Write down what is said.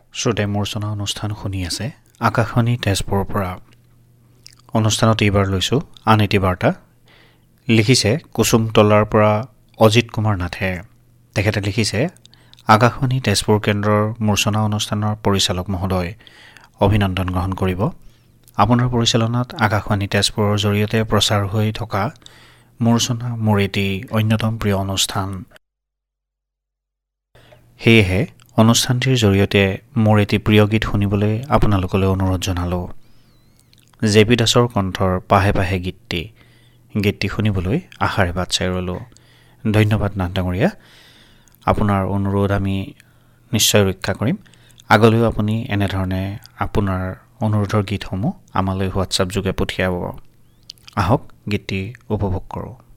শ্ৰোতাই মূৰ্ছনা অনুষ্ঠান শুনি আছে আকাশবাণী তেজপুৰৰ পৰা। অনুষ্ঠানত এইবাৰ লৈছোঁ আন এটি বাৰ্তা। লিখিছে কুসুমতলাৰ পৰা অজিত কুমাৰ নাথে। তেখেতে লিখিছে, আকাশবাণী তেজপুৰ কেন্দ্ৰৰ মূৰ্ছনা অনুষ্ঠানৰ পৰিচালক মহোদয়, অভিনন্দন গ্ৰহণ কৰিব। আপোনাৰ পৰিচালনাত আকাশবাণী তেজপুৰৰ জৰিয়তে প্ৰচাৰ হৈ থকা মূৰ্ছনা মোৰ এটি অন্যতম প্ৰিয় অনুষ্ঠান। সেয়েহে অনুষ্ঠানটিৰ জৰিয়তে মোৰ এটি প্ৰিয় গীত শুনিবলৈ আপোনালোকলৈ অনুৰোধ জনালোঁ। জে পি দাসৰ কণ্ঠৰ পাহে পাহে গীতটি শুনিবলৈ আশাৰে বাট চাই ৰ'লোঁ। ধন্যবাদ নাথ ডাঙৰীয়া, আপোনাৰ অনুৰোধ আমি নিশ্চয় ৰক্ষা কৰিম। আগলৈও আপুনি এনেধৰণে আপোনাৰ অনুৰোধৰ গীতসমূহ আমালৈ হোৱাটছআপ যোগে পঠিয়াব। আহক গীতটি উপভোগ কৰোঁ।